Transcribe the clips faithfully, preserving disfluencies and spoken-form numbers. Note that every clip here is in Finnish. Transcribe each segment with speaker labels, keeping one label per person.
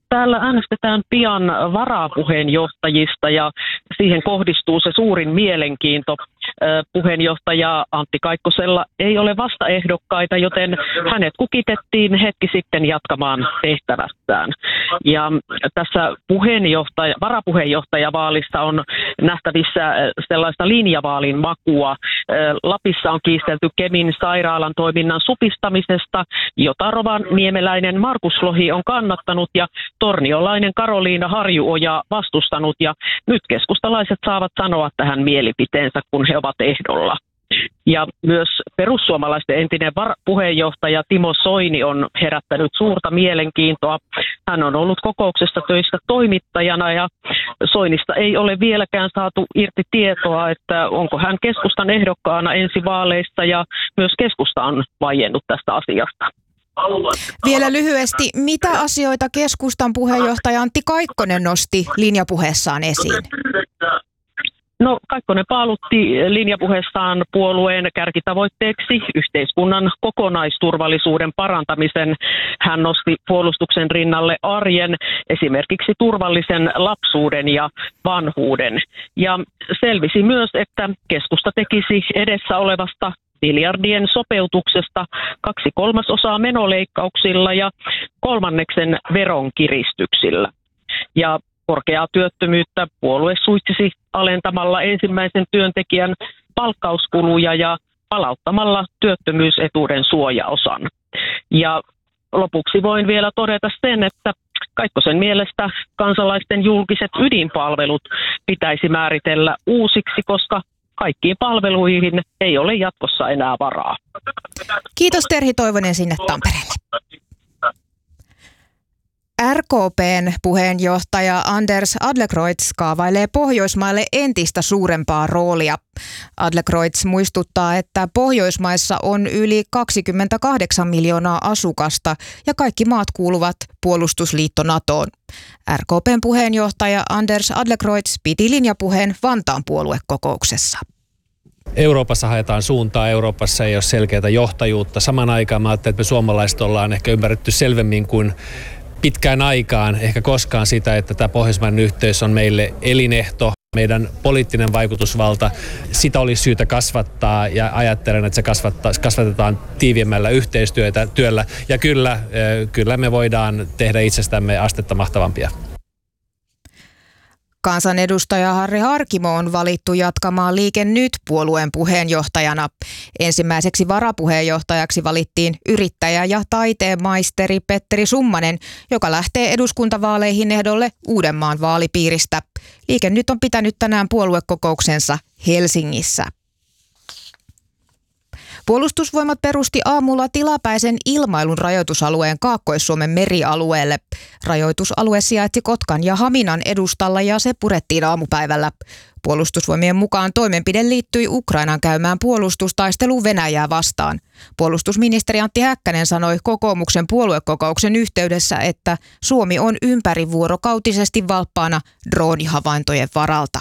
Speaker 1: täällä äänestetään pian varapuheenjohtajista ja siihen kohdistuu se suurin mielenkiinto. Puheenjohtaja Antti Kaikkosella ei ole vastaehdokkaita, joten hänet kukitettiin hetki sitten jatkamaan tehtävästään. Ja tässä puheenjohtaja, varapuheenjohtajavaalissa on nähtävissä sellaista linjavaalin makua. Lapissa on kiistelty Kemin sairaalan toiminnan supistamisesta, jota rovaniemeläinen Markus Lohi on kannattanut ja torniolainen Karoliina Harjuoja vastustanut. Ja nyt keskustalaiset saavat sanoa tähän mielipiteensä, kun he ovat ehdolla. Ja myös perussuomalaisten entinen puheenjohtaja Timo Soini on herättänyt suurta mielenkiintoa. Hän on ollut kokouksessa töissä toimittajana ja Soinista ei ole vieläkään saatu irti tietoa, että onko hän keskustan ehdokkaana ensi vaaleissa, ja myös keskusta on vaiennut tästä asiasta.
Speaker 2: Vielä lyhyesti, mitä asioita keskustan puheenjohtaja Antti Kaikkonen nosti linjapuheessaan esiin?
Speaker 1: No, Kaikkonen paalutti linjapuheessaan puolueen kärkitavoitteeksi yhteiskunnan kokonaisturvallisuuden parantamisen. Hän nosti puolustuksen rinnalle arjen, esimerkiksi turvallisen lapsuuden ja vanhuuden. Ja selvisi myös, että keskusta tekisi edessä olevasta miljardien sopeutuksesta kaksi kolmasosaa menoleikkauksilla ja kolmanneksen veronkiristyksillä. Ja korkeaa työttömyyttä puolue suitsisi alentamalla ensimmäisen työntekijän palkkauskuluja ja palauttamalla työttömyysetuuden suojaosan. Ja lopuksi voin vielä todeta sen, että Kaikkosen mielestä kansalaisten julkiset ydinpalvelut pitäisi määritellä uusiksi, koska kaikkiin palveluihin ei ole jatkossa enää varaa.
Speaker 2: Kiitos Terhi Toivonen sinne Tampereelle. R K P:n puheenjohtaja Anders Adlercreutz kaavailee Pohjoismaille entistä suurempaa roolia. Adlercreutz muistuttaa, että Pohjoismaissa on yli kaksikymmentäkahdeksan miljoonaa asukasta ja kaikki maat kuuluvat puolustusliitto NATOon. R K P:n puheenjohtaja Anders Adlercreutz piti linjapuheen Vantaan puoluekokouksessa.
Speaker 3: Euroopassa haetaan suuntaa, Euroopassa ei ole selkeää johtajuutta. Samaan aikaan mä ajattelin, että me suomalaiset ollaan ehkä ymmärretty selvemmin kuin pitkään aikaan, ehkä koskaan sitä, että tämä pohjoismainen yhteys on meille elinehto. Meidän poliittinen vaikutusvalta, sitä olisi syytä kasvattaa ja ajattelen, että se kasvatetaan tiiviimmällä yhteistyötä työllä. Ja kyllä, kyllä me voidaan tehdä itsestämme astetta mahtavampia.
Speaker 2: Kansanedustaja Harri Harkimo on valittu jatkamaan Liike Nyt-puolueen puheenjohtajana. Ensimmäiseksi varapuheenjohtajaksi valittiin yrittäjä ja taiteen maisteri Petteri Summanen, joka lähtee eduskuntavaaleihin ehdolle Uudenmaan vaalipiiristä. Liike Nyt on pitänyt tänään puoluekokouksensa Helsingissä. Puolustusvoimat perusti aamulla tilapäisen ilmailun rajoitusalueen Kaakkois-Suomen merialueelle. Rajoitusalue sijaitsi Kotkan ja Haminan edustalla ja se purettiin aamupäivällä. Puolustusvoimien mukaan toimenpide liittyi Ukrainan käymään puolustustaisteluun Venäjää vastaan. Puolustusministeri Antti Häkkänen sanoi kokoomuksen puoluekokouksen yhteydessä, että Suomi on ympärivuorokautisesti valppaana droonihavaintojen varalta.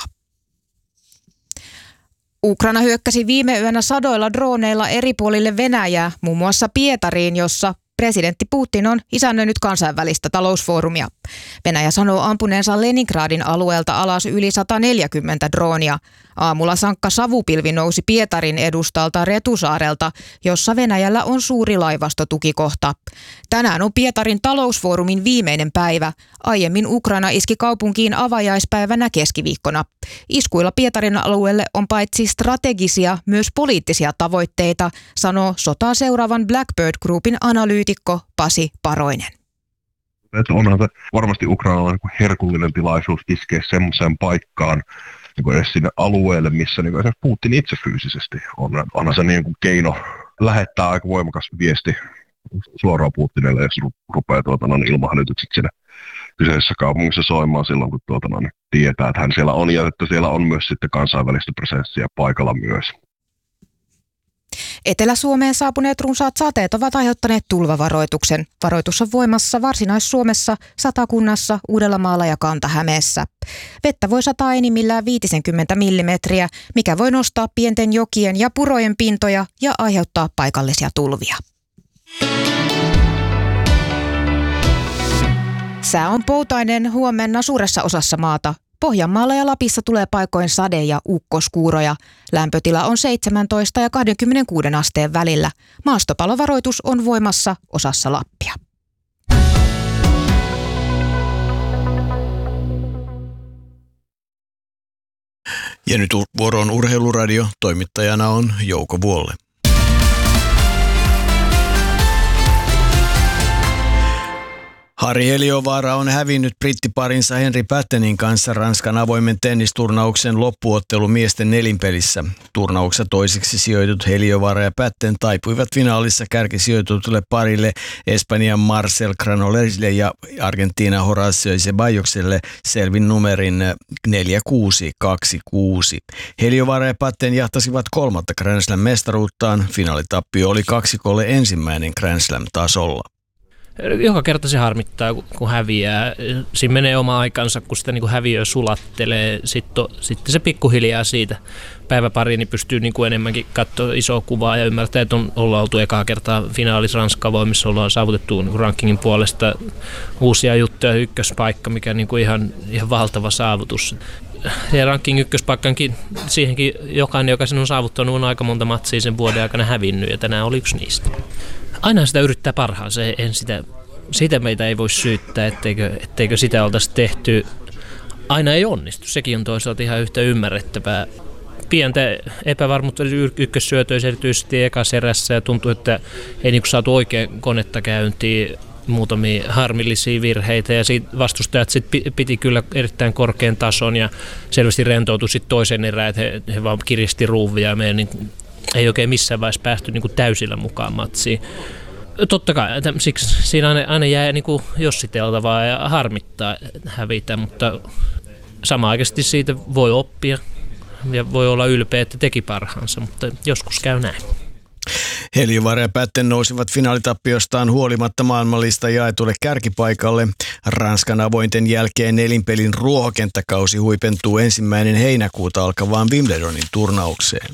Speaker 2: Ukraina hyökkäsi viime yönä sadoilla drooneilla eri puolille Venäjää, muun muassa Pietariin, jossa presidentti Putin on isännöinyt kansainvälistä talousfoorumia. Venäjä sanoo ampuneensa Leningradin alueelta alas yli sata neljäkymmentä droonia. Aamulla sankka savupilvi nousi Pietarin edustalta Retusaarelta, jossa Venäjällä on suuri laivastotukikohta. Tänään on Pietarin talousfoorumin viimeinen päivä. Aiemmin Ukraina iski kaupunkiin avajaispäivänä keskiviikkona. Iskuilla Pietarin alueelle on paitsi strategisia, myös poliittisia tavoitteita, sanoo sotaa seuraavan Blackbird Groupin analyytikko Pasi Paroinen.
Speaker 4: Että onhan se varmasti Ukrainalla niin herkullinen tilaisuus iskeä semmoiseen paikkaan, niin edes sinne alueelle, missä niin esimerkiksi Putin itse fyysisesti on. Onhan se niin kuin keino lähettää aika voimakas viesti suoraan Putinille, jos rupeaa tuota, no, ilmahälytykset sinne kyseisessä kaupungissa soimaan silloin, kun tuota, no, tietää, että hän siellä on ja että siellä on myös sitten kansainvälistä presenssiä paikalla myös.
Speaker 2: Etelä-Suomeen saapuneet runsaat sateet ovat aiheuttaneet tulvavaroituksen. Varoitus on voimassa Varsinais-Suomessa, Satakunnassa, Uudellamaalla ja Kanta-Hämeessä. Vettä voi sataa enimmillään viisikymmentä millimetriä, mikä voi nostaa pienten jokien ja purojen pintoja ja aiheuttaa paikallisia tulvia. Sää on poutainen huomenna suuressa osassa maata. Pohjanmaalla ja Lapissa tulee paikoin sade- ja ukkoskuuroja. Lämpötila on seitsemäntoista ja kaksikymmentäkuusi asteen välillä. Maastopalovaroitus on voimassa osassa Lappia.
Speaker 5: Ja nyt vuoro on Urheiluradio. Toimittajana on Jouko Vuolle. Harri Heliövaara on hävinnyt brittiparinsa Henri Pattenin kanssa Ranskan avoimen tennisturnauksen loppuottelu miesten nelinpelissä. Turnauksessa toiseksi sijoitut Heliövaara ja Patten taipuivat finaalissa kärkisijoitutulle parille Espanjan Marcel Granollesille ja Argentiina Horacio Ceballokselle selvin numerin neljä kuusi kaksi kuusi. Heliövaara ja Patten jahtasivat kolmatta Grand Slam-mestaruuttaan. Finaalitappio oli kaksikolle ensimmäinen Grand Slam-tasolla.
Speaker 6: Joka kerta se harmittaa, kun häviää. Siinä menee oma aikansa, kun sitä niin kuin häviöä sulattelee. Sitten, sitten se pikkuhiljaa siitä päivä pari niin pystyy niin kuin enemmänkin katsoa isoa kuvaa ja ymmärtää, että on, ollaan oltu ekaa kertaa finaalissa Ranska-voimissa, ollaan saavutettu niin kuin rankingin puolesta uusia juttuja, ykköspaikka, mikä niin kuin ihan, ihan valtava saavutus. Ja ranking ykköspaikkankin, siihenkin jokainen, joka sen on saavuttanut, on aika monta matsia sen vuoden aikana hävinnyt, ja tänään oli yksi niistä. Aina sitä yrittää parhaansa, en sitä, sitä meitä ei voi syyttää, etteikö, etteikö sitä oltaisi tehty. Aina ei onnistu, sekin on toisaalta ihan yhtä ymmärrettävää. Pientä epävarmuutta ykkössyötöissä erityisesti ekassa erässä, ja tuntuu, että ei niin kuin saatu oikein konetta käyntiin. Muutamia harmillisia virheitä, ja siitä vastustajat sit piti kyllä erittäin korkean tason ja selvästi rentoutui sitten toisen erään, että he, he vaan kiristi ruuvia ja meidän niin, ei oikein missään vaiheessa päästy niin kuin täysillä mukaan matsiin. Totta kai, siksi siinä aina, aina jää niin kuin jossiteltavaa ja harmittaa hävitä, mutta samanaikaisesti siitä voi oppia ja voi olla ylpeä, että teki parhaansa, mutta joskus käy näin.
Speaker 5: Heliövaara ja Patten nousivat finaalitappioistaan huolimatta maailmanlista jaetulle kärkipaikalle. Ranskan avointen jälkeen nelinpelin ruohokenttäkausi huipentuu ensimmäinen heinäkuuta alkavaan Wimbledonin turnaukseen.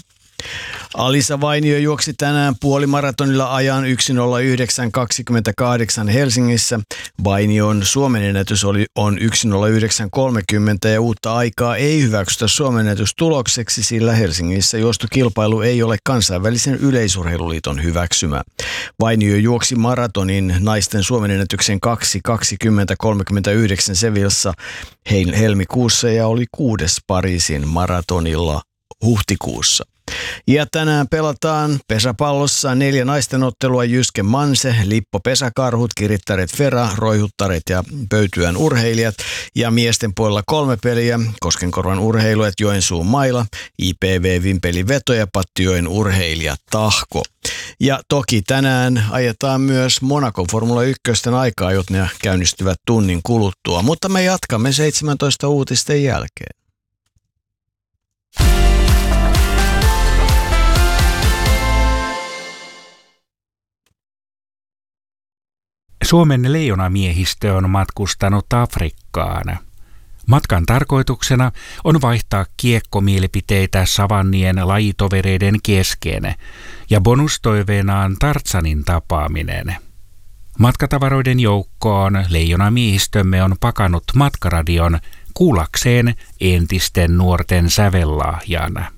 Speaker 5: Alisa Vainio juoksi tänään puolimaratonilla ajan yksi nolla yhdeksän kaksikymmentäkahdeksan Helsingissä. Vainion Suomen ennätys oli, on yksi nolla yhdeksän kolmekymmentä ja uutta aikaa ei hyväksytä Suomen ennätystulokseksi, sillä Helsingissä juostokilpailu ei ole kansainvälisen yleisurheiluliiton hyväksymä. Vainio juoksi maratonin naisten Suomen ennätyksen kaksi kaksikymmentä kolmekymmentäyhdeksän Sevillassa helmikuussa ja oli kuudes Pariisin maratonilla huhtikuussa. Ja tänään pelataan pesäpallossa neljä naisten ottelua: Jyske Manse, Lippo Pesäkarhut, Kirittäret Fera, Roihuttaret ja Pöytyän urheilijat. Ja miesten puolella kolme peliä: Koskenkorvan urheiluet, Joensuun Maila, I P V Vimpeli Veto ja Pattijoen urheilija Tahko. Ja toki tänään ajetaan myös Monaco Formula yksi aikaa, jotta ne käynnistyvät tunnin kuluttua, mutta me jatkamme seitsemäntoista uutisten jälkeen.
Speaker 7: Suomen leijonamiehistö on matkustanut Afrikkaan. Matkan tarkoituksena on vaihtaa kiekkomielipiteitä savannien lajitovereiden kesken ja bonustoiveenaan Tartsanin tapaaminen. Matkatavaroiden joukkoon leijonamiehistömme on pakannut matkaradion kuullakseen entisten nuorten sävellahjan.